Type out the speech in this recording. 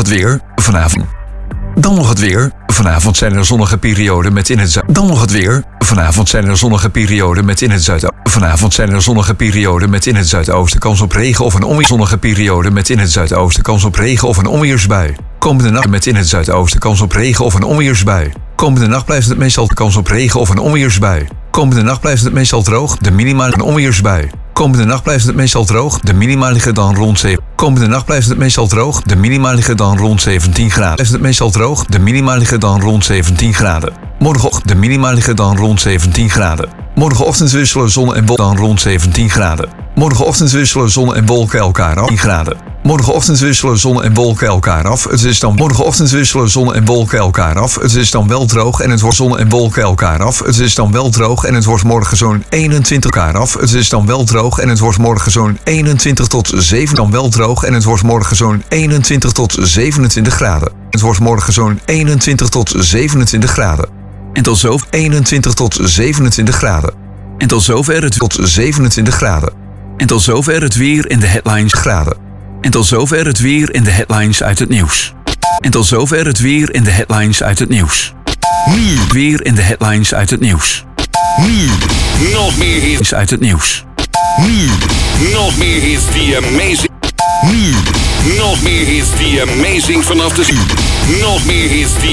het weer, vanavond. Dan nog het weer. Vanavond zijn er zonnige perioden met in het zuiden. Dan nog het weer. Vanavond zijn er zonnige perioden met in het zuiden. Vanavond zijn er zonnige perioden met in het zuidoosten kans op regen of een onweer. Zonnige periode met in het zuidoosten kans op regen of een onweersbui. Komende nacht met in het zuidoosten kans op regen of een onweersbui. Komende nacht blijft het meestal kans op regen of een onweersbui. Komende nacht blijft het meestal droog. De minimale een onweersbui. Komende nacht blijft het meestal droog. De minima liggen dan rond 7. Komende nacht blijft het meestal droog. De minima liggen dan rond 17 graden. Blijft het meestal droog. De minima liggen dan rond 17 graden. Morgenochtend de minima liggen dan rond 17 graden. Morgenochtend wisselen zon en wolken dan rond 17 graden. Morgenochtend wisselen zon en wolken elkaar af. 10 graden. Morgenochtend wisselen zon en wolken elkaar af. Het is dan morgenochtend wisselen zon en wolken elkaar af. Het is dan wel droog en het wordt zon en wolken elkaar af. Het is dan wel droog en het wordt morgen zo'n 21 elkaar af. Het is dan wel droog en het wordt morgen zo'n 21 tot 7. Dan wel droog en het wordt morgen zo'n 21 tot 27 graden. Het wordt morgen zo'n 21 tot 27 graden. En tot zover 21 tot 27 graden. En tot zover het tot 27 graden. En tot zover het weer in de headlines graden. En tot zover het weer in de headlines uit het nieuws. En tot zover het weer in de headlines uit het nieuws. Nu Weer in de headlines uit het nieuws. nu nog meer hits. Uit het nieuws. Nu Nog meer hits die amazing. nu Nog meer hits die amazing vanaf de. Nog meer hits die